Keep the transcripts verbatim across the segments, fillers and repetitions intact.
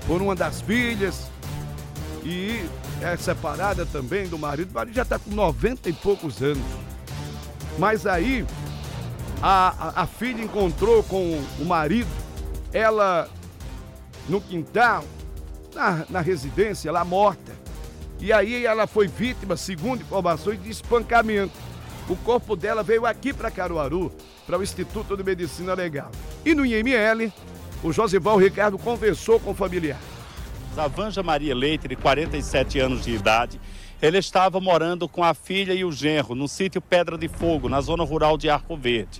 por uma das filhas e é separada também do marido. O marido já está com noventa e poucos anos. Mas aí a, a, a filha encontrou com o marido, ela no quintal, na, na residência, lá morta. E aí ela foi vítima, segundo informações, de espancamento. O corpo dela veio aqui para Caruaru, para o Instituto de Medicina Legal. E no I M L, o Josival Ricardo conversou com o familiar. A Vanja Maria Leite, de quarenta e sete anos de idade, ele estava morando com a filha e o genro no sítio Pedra de Fogo, na zona rural de Arco Verde.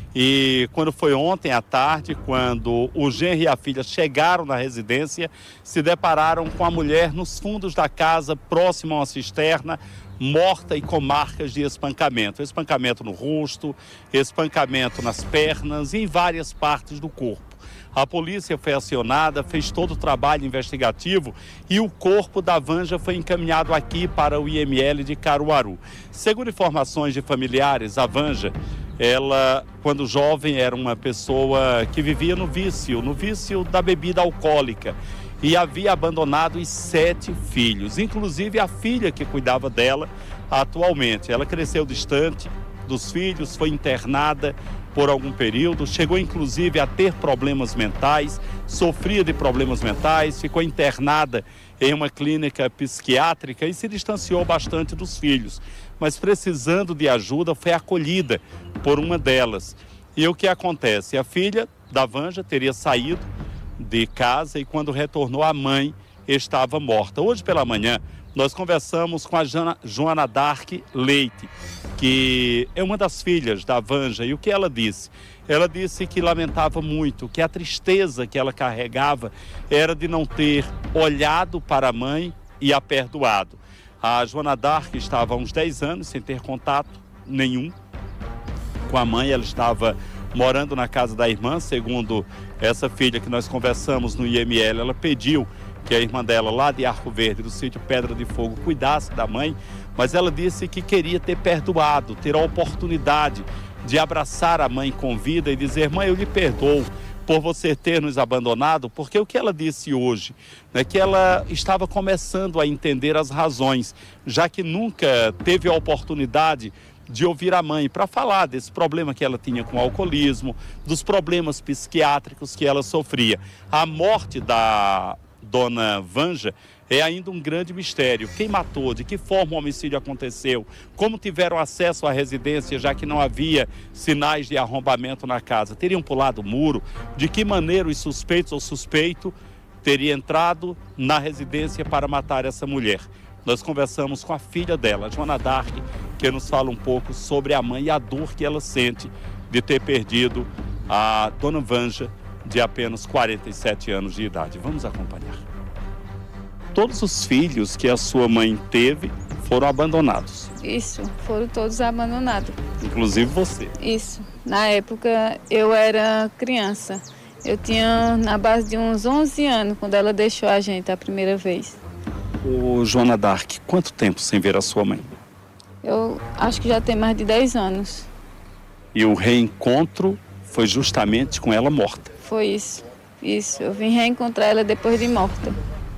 E quando foi ontem à tarde, quando o genro e a filha chegaram na residência, se depararam com a mulher nos fundos da casa, próximo a uma cisterna, morta e com marcas de espancamento. Espancamento no rosto, espancamento nas pernas e em várias partes do corpo. A polícia foi acionada, fez todo o trabalho investigativo e o corpo da Vanja foi encaminhado aqui para o I M L de Caruaru. Segundo informações de familiares, a Vanja, ela, quando jovem, era uma pessoa que vivia no vício, no vício da bebida alcoólica e havia abandonado os sete filhos, inclusive a filha que cuidava dela atualmente. Ela cresceu distante dos filhos, foi internada por algum período, chegou inclusive a ter problemas mentais, sofria de problemas mentais, ficou internada em uma clínica psiquiátrica e se distanciou bastante dos filhos, mas precisando de ajuda foi acolhida por uma delas. E o que acontece? A filha da Vanja teria saído de casa e quando retornou a mãe estava morta. Hoje pela manhã nós conversamos com a Joana Dark Leite, que é uma das filhas da Vanja, e o que ela disse? Ela disse que lamentava muito, que a tristeza que ela carregava era de não ter olhado para a mãe e a perdoado. A Joana Dark estava há uns dez anos sem ter contato nenhum com a mãe, ela estava morando na casa da irmã, segundo essa filha que nós conversamos no I M L, ela pediu que a irmã dela, lá de Arco Verde, do sítio Pedra de Fogo, cuidasse da mãe, mas ela disse que queria ter perdoado, ter a oportunidade de abraçar a mãe com vida e dizer: mãe, eu lhe perdoo por você ter nos abandonado, porque o que ela disse hoje é que ela estava começando a entender as razões, já que nunca teve a oportunidade de ouvir a mãe para falar desse problema que ela tinha com o alcoolismo, dos problemas psiquiátricos que ela sofria. A morte da dona Vanja é ainda um grande mistério. Quem matou, de que forma o homicídio aconteceu, como tiveram acesso à residência, já que não havia sinais de arrombamento na casa, teriam pulado o muro, de que maneira os suspeitos ou suspeito teria entrado na residência para matar essa mulher. Nós conversamos com a filha dela, a Joana Dark, que nos fala um pouco sobre a mãe e a dor que ela sente de ter perdido a dona Vanja, de apenas quarenta e sete anos de idade. Vamos acompanhar. Todos os filhos que a sua mãe teve foram abandonados. Isso, foram todos abandonados. Inclusive você. Isso. Na época eu era criança. Eu tinha na base de uns onze anos quando ela deixou a gente a primeira vez. Ô, Joana Dark, quanto tempo sem ver a sua mãe? Eu acho que já tem mais de dez anos. E o reencontro foi justamente com ela morta? Foi isso, isso. Eu vim reencontrar ela depois de morta.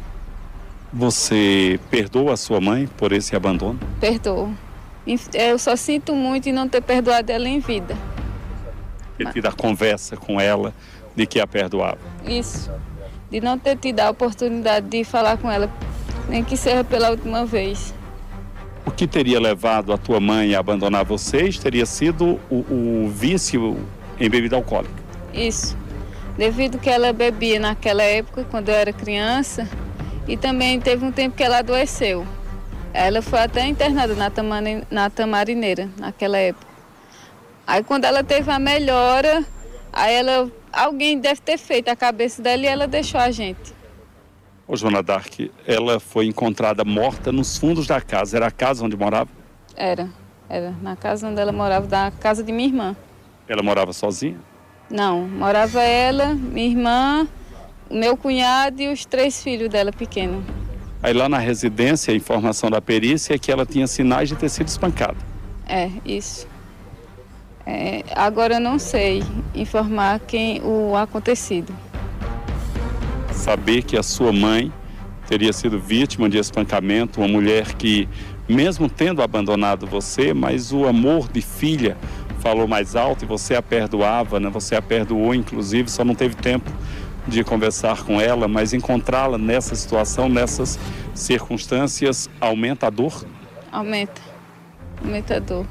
Você perdoa a sua mãe por esse abandono? Perdoo. Eu só sinto muito em não ter perdoado ela em vida. Ter tido a conversa com ela de que a perdoava? Isso. De não ter tido a oportunidade de falar com ela, nem que seja pela última vez. O que teria levado a tua mãe a abandonar vocês teria sido o, o vício em bebida alcoólica? Isso. Devido que ela bebia naquela época, quando eu era criança, e também teve um tempo que ela adoeceu. Ela foi até internada na, tamari, na Tamarineira, naquela época. Aí quando ela teve a melhora, aí ela, alguém deve ter feito a cabeça dela e ela deixou a gente. Ô, Joana Dark, ela foi encontrada morta nos fundos da casa. Era a casa onde morava? Era, era. Na casa onde ela morava, na casa de minha irmã. Ela morava sozinha? Não, morava ela, minha irmã, o meu cunhado e os três filhos dela pequenos. Aí lá na residência, a informação da perícia é que ela tinha sinais de ter sido espancada. É, isso. É, agora eu não sei informar quem o acontecido. saber que a sua mãe teria sido vítima de espancamento, uma mulher que, mesmo tendo abandonado você, mas o amor de filha falou mais alto e você a perdoava, né? Você a perdoou, inclusive, só não teve tempo de conversar com ela, mas encontrá-la nessa situação, nessas circunstâncias, aumenta a dor? Aumenta, aumenta a dor.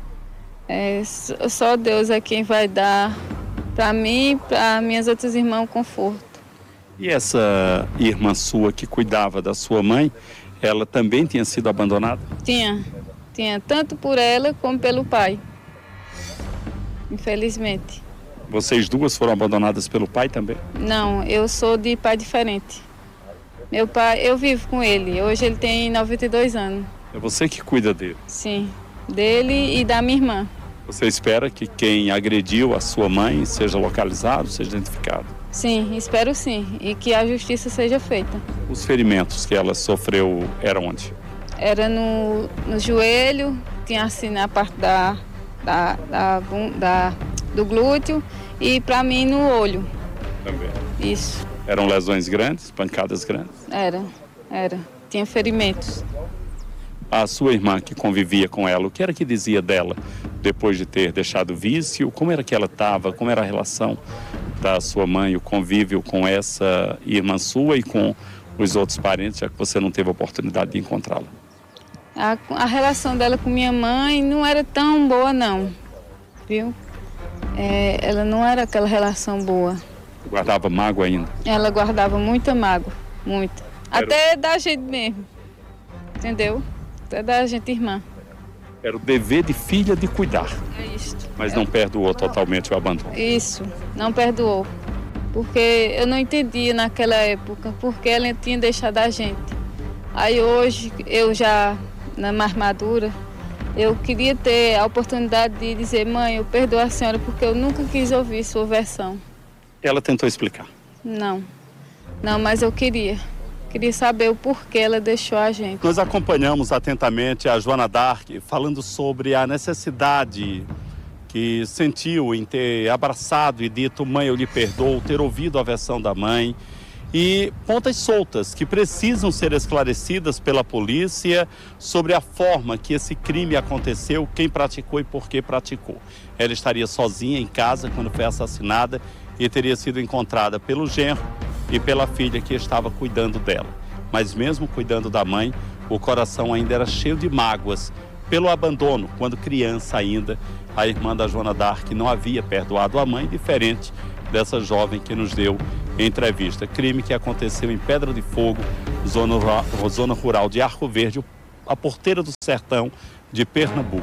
É, só Deus é quem vai dar para mim e para minhas outras irmãs conforto. E essa irmã sua que cuidava da sua mãe, ela também tinha sido abandonada? Tinha, tinha tanto por ela como pelo pai, infelizmente. Vocês duas foram abandonadas pelo pai também? Não, eu sou de pai diferente. Meu pai, eu vivo com ele, hoje ele tem noventa e dois anos. É você que cuida dele? Sim, dele e da minha irmã. Você espera que quem agrediu a sua mãe seja localizado, seja identificado? Sim, espero sim, e que a justiça seja feita. Os ferimentos que ela sofreu eram onde? Era no, no joelho, tinha assim na parte da, da, da, da, do glúteo e para mim no olho. Também. Isso. Eram lesões grandes, pancadas grandes? Era, era. Tinha ferimentos. A sua irmã que convivia com ela, o que era que dizia dela depois de ter deixado o vício? Como era que ela estava? Como era a relação da sua mãe, o convívio com essa irmã sua e com os outros parentes, já que você não teve a oportunidade de encontrá-la? A, a relação dela com minha mãe não era tão boa não, viu? É, ela não era aquela relação boa. Guardava mágoa ainda? Ela guardava muita mágoa, muita. Era... Até da gente mesmo, entendeu? Até da gente irmã. Era o dever de filha de cuidar. É isso. Mas não perdoou totalmente o abandono. Isso, não perdoou. Porque eu não entendia naquela época porque ela tinha deixado a gente. Aí hoje, eu já, na mais madura, eu queria ter a oportunidade de dizer: mãe, eu perdoo a senhora porque eu nunca quis ouvir sua versão. Ela tentou explicar? Não, não, mas eu queria. Queria saber o porquê ela deixou a gente. Nós acompanhamos atentamente a Joana Dark falando sobre a necessidade que sentiu em ter abraçado e dito: mãe, eu lhe perdoo, ter ouvido a versão da mãe. E pontas soltas que precisam ser esclarecidas pela polícia sobre a forma que esse crime aconteceu, quem praticou e por que praticou. Ela estaria sozinha em casa quando foi assassinada e teria sido encontrada pelo genro e pela filha que estava cuidando dela. Mas mesmo cuidando da mãe, o coração ainda era cheio de mágoas pelo abandono, quando criança ainda. A irmã da Joana Dark não havia perdoado a mãe, diferente dessa jovem que nos deu entrevista. Crime que aconteceu em Pedra de Fogo, zona, zona rural de Arco Verde, a porteira do sertão de Pernambuco.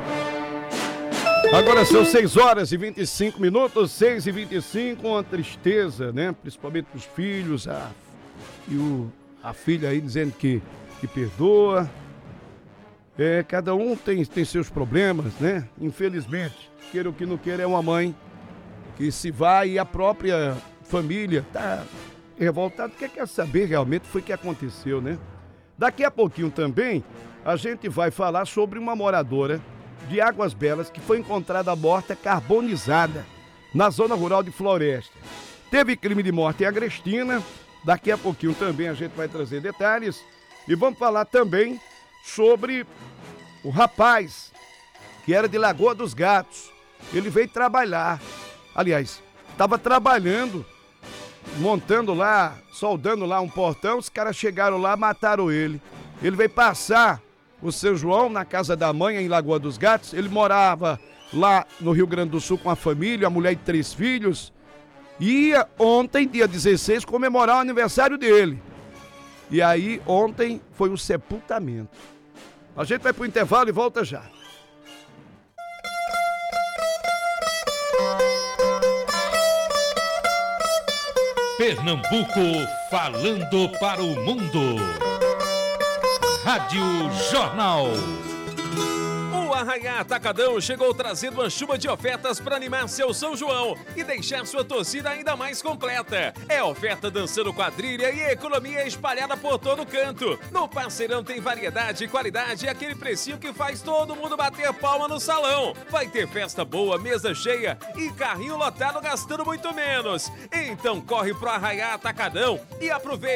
Agora são seis horas e vinte e cinco minutos, seis e vinte e cinco, uma tristeza, né? Principalmente os filhos, a, e o, a filha aí dizendo que, que perdoa. É, cada um tem, tem seus problemas, né? Infelizmente, queira ou que não queira, é uma mãe que se vai e a própria família tá revoltada, porque quer saber realmente foi o que aconteceu, né? Daqui a pouquinho também a gente vai falar sobre uma moradora de Águas Belas que foi encontrada morta carbonizada na zona rural de Floresta. Teve crime de morte em Agrestina, daqui a pouquinho também a gente vai trazer detalhes e vamos falar também sobre o rapaz que era de Lagoa dos Gatos. Ele veio trabalhar, aliás, estava trabalhando, montando lá, soldando lá um portão, os caras chegaram lá, mataram ele. Ele veio passar o seu João na casa da mãe em Lagoa dos Gatos. Ele morava lá no Rio Grande do Sul com a família, a mulher e três filhos. Ia ontem, dia dezesseis, comemorar o aniversário dele. E aí, ontem foi o sepultamento. A gente vai pro intervalo e volta já. Pernambuco falando para o mundo. Rádio Jornal. O Arraiá Atacadão chegou trazendo uma chuva de ofertas para animar seu São João e deixar sua torcida ainda mais completa. É oferta dançando quadrilha e economia espalhada por todo canto. No Parceirão tem variedade e qualidade e aquele precinho que faz todo mundo bater palma no salão. Vai ter festa boa, mesa cheia e carrinho lotado gastando muito menos. Então corre pro Arraiá Atacadão e aproveite